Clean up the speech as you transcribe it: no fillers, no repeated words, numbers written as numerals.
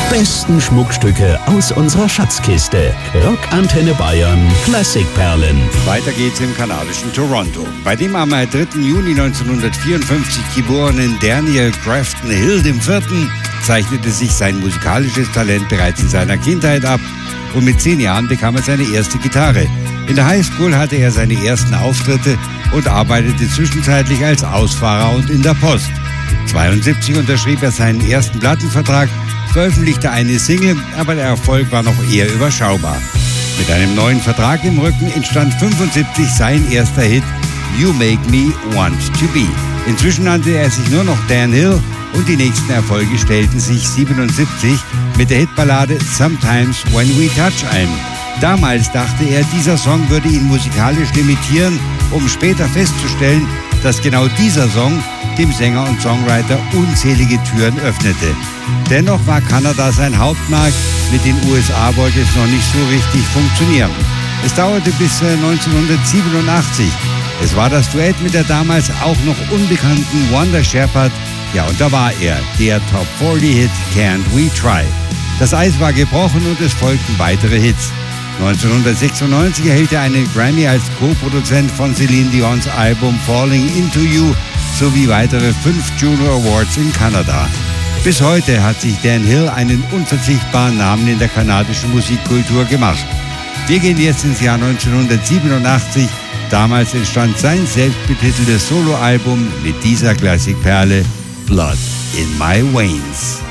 besten Schmuckstücke aus unserer Schatzkiste. Rockantenne Bayern Klassikperlen. Weiter geht's im kanadischen Toronto. Bei dem am 3. Juni 1954 geborenen Daniel Grafton Hill IV. Zeichnete sich sein musikalisches Talent bereits in seiner Kindheit ab und mit 10 Jahren bekam er seine erste Gitarre. In der Highschool hatte er seine ersten Auftritte und arbeitete zwischenzeitlich als Ausfahrer und in der Post. 1972 unterschrieb er seinen ersten Plattenvertrag, veröffentlichte eine Single, aber der Erfolg war noch eher überschaubar. Mit einem neuen Vertrag im Rücken entstand 1975 sein erster Hit You Make Me Want to Be. Inzwischen nannte er sich nur noch Dan Hill und die nächsten Erfolge stellten sich 1977 mit der Hitballade Sometimes When We Touch ein. Damals dachte er, dieser Song würde ihn musikalisch limitieren, um später festzustellen, dass genau dieser Song dem Sänger und Songwriter unzählige Türen öffnete. Dennoch war Kanada sein Hauptmarkt, mit den USA wollte es noch nicht so richtig funktionieren. Es dauerte bis 1987. Es war das Duett mit der damals auch noch unbekannten Wanda Shepherd. Ja, und da war er, der Top 40-Hit Can't We Try. Das Eis war gebrochen und es folgten weitere Hits. 1996 erhielt er einen Grammy als Co-Produzent von Celine Dions Album Falling Into You sowie weitere 5 Juno Awards in Kanada. Bis heute hat sich Dan Hill einen unverzichtbaren Namen in der kanadischen Musikkultur gemacht. Wir gehen jetzt ins Jahr 1987. Damals entstand sein selbstbetiteltes Soloalbum mit dieser Klassikperle Blood in My Veins.